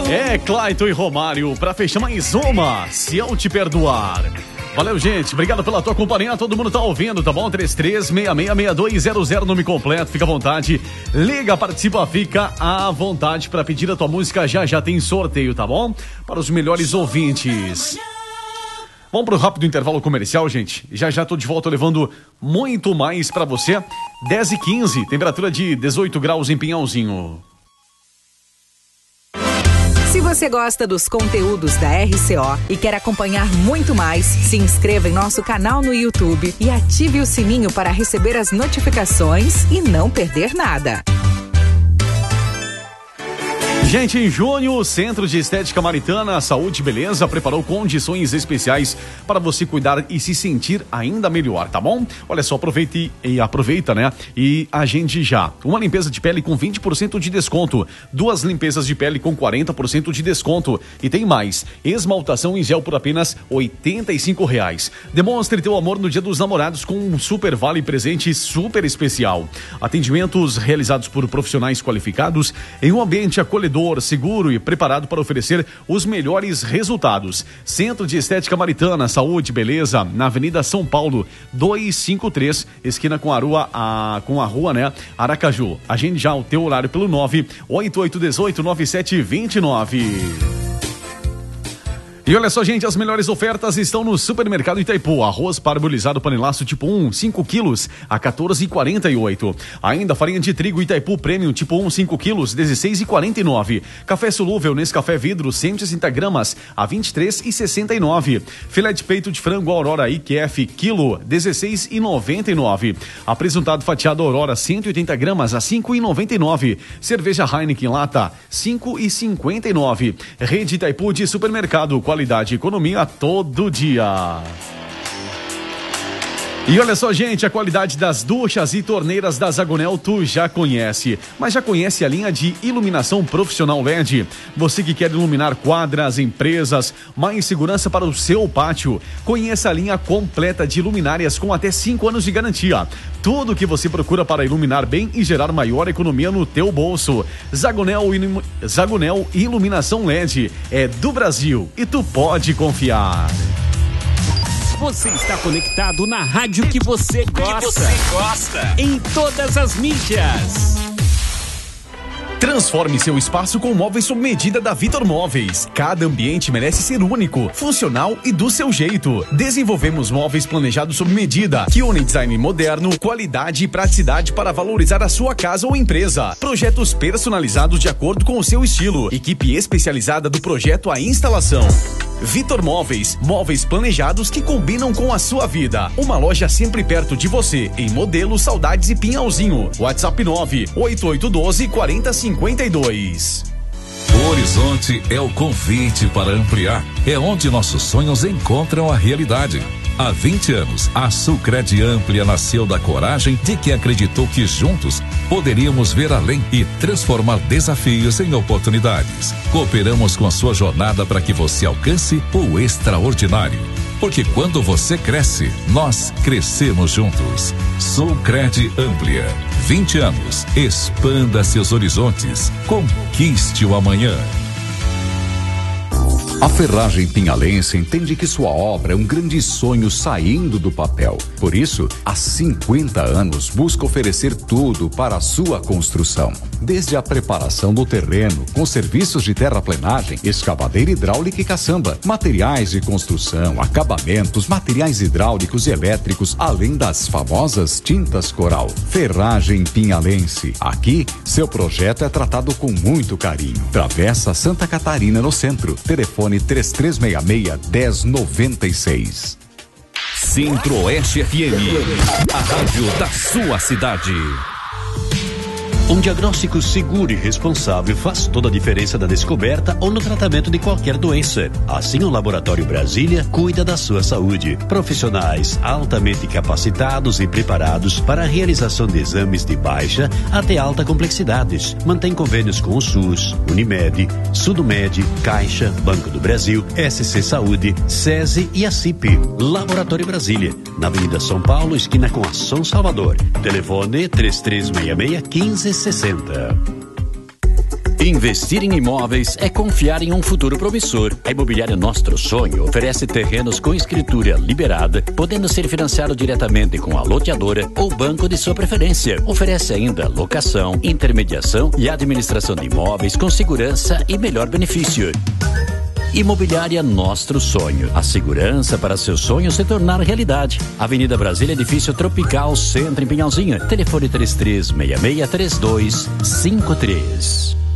É Clayton e Romário, pra fechar mais uma, Se Eu Te Perdoar. Valeu, gente. Obrigado pela tua companhia. Todo mundo tá ouvindo, tá bom? 33666200, nome completo. Fica à vontade. Liga, participa, fica à vontade pra pedir a tua música. Já tem sorteio, tá bom? Para os melhores ouvintes. Vamos pro rápido intervalo comercial, gente. Já tô de volta levando muito mais pra você. 10h15, temperatura de 18 graus em Pinhalzinho. Se você gosta dos conteúdos da RCO e quer acompanhar muito mais, se inscreva em nosso canal no YouTube e ative o sininho para receber as notificações e não perder nada. Gente, em junho, o Centro de Estética Maritana Saúde e Beleza preparou condições especiais para você cuidar e se sentir ainda melhor, tá bom? Olha só, aproveita, né? E agende já. Uma limpeza de pele com 20% de desconto, 2 limpezas de pele com 40% de desconto. E tem mais, esmaltação em gel por apenas R$85. Demonstre teu amor no Dia dos Namorados com um super vale presente super especial. Atendimentos realizados por profissionais qualificados em um ambiente acolhedor, seguro e preparado para oferecer os melhores resultados. Centro de Estética Maritana Saúde e Beleza, na Avenida São Paulo 253, esquina com a rua, né, Aracaju. Agende já o teu horário pelo 988189729. E olha só, gente, as melhores ofertas estão no Supermercado Itaipu. Arroz parbolizado panelaço tipo 1, 5 quilos, a R$14,48. Ainda farinha de trigo Itaipu Premium tipo 1, 5 quilos, R$16,49. Café solúvel Nescafé vidro, 160 gramas, a R$23,69. Filé de peito de frango Aurora IQF, quilo, R$16,99. Apresentado fatiado Aurora, 180 gramas, a R$5,99. Cerveja Heineken lata, R$5,59. Rede Itaipu de supermercado, qualidade e economia todo dia. E olha só, gente, a qualidade das duchas e torneiras da Zagonel tu já conhece, mas já conhece a linha de iluminação profissional LED? Você que quer iluminar quadras, empresas, mais segurança para o seu pátio, conheça a linha completa de luminárias com até 5 anos de garantia. Tudo o que você procura para iluminar bem e gerar maior economia no teu bolso. Zagonel Iluminação LED é do Brasil e tu pode confiar. Você está conectado na rádio que você gosta. Em todas as mídias. Transforme seu espaço com móveis sob medida da Vitor Móveis. Cada ambiente merece ser único, funcional e do seu jeito. Desenvolvemos móveis planejados sob medida, que unem design moderno, qualidade e praticidade para valorizar a sua casa ou empresa. Projetos personalizados de acordo com o seu estilo. Equipe especializada do projeto à instalação. Vitor Móveis, móveis planejados que combinam com a sua vida. Uma loja sempre perto de você, em Modelo, Saudades e Pinhalzinho. WhatsApp 98812-4052. O Horizonte é o convite para ampliar. É onde nossos sonhos encontram a realidade. Há 20 anos, a Sulcred Amplia nasceu da coragem de quem acreditou que juntos poderíamos ver além e transformar desafios em oportunidades. Cooperamos com a sua jornada para que você alcance o extraordinário. Porque quando você cresce, nós crescemos juntos. Sulcred Amplia. 20 anos. Expanda seus horizontes. Conquiste o amanhã. A Ferragem Pinhalense entende que sua obra é um grande sonho saindo do papel. Por isso, há 50 anos busca oferecer tudo para a sua construção. Desde a preparação do terreno, com serviços de terraplenagem, escavadeira hidráulica e caçamba, materiais de construção, acabamentos, materiais hidráulicos e elétricos, além das famosas tintas coral. Ferragem Pinhalense. Aqui, seu projeto é tratado com muito carinho. Travessa Santa Catarina, no centro. Telefone 3366-1096. Centro-Oeste FM, a rádio da sua cidade. Um diagnóstico seguro e responsável faz toda a diferença na descoberta ou no tratamento de qualquer doença. Assim, o Laboratório Brasília cuida da sua saúde. Profissionais altamente capacitados e preparados para a realização de exames de baixa até alta complexidade. Mantém convênios com o SUS, Unimed, Sudomed, Caixa, Banco do Brasil, SC Saúde, SESI e a CIP. Laboratório Brasília, na Avenida São Paulo, esquina com a São Salvador. Telefone 3366-1560. Investir em imóveis é confiar em um futuro promissor. A Imobiliária Nostro Sonho oferece terrenos com escritura liberada, podendo ser financiado diretamente com a loteadora ou banco de sua preferência. Oferece ainda locação, intermediação e administração de imóveis com segurança e melhor benefício. Imobiliária Nostro Sonho. A segurança para seu sonho se tornar realidade. Avenida Brasília, Edifício Tropical, Centro, em Pinhalzinho. Telefone 3366-3253.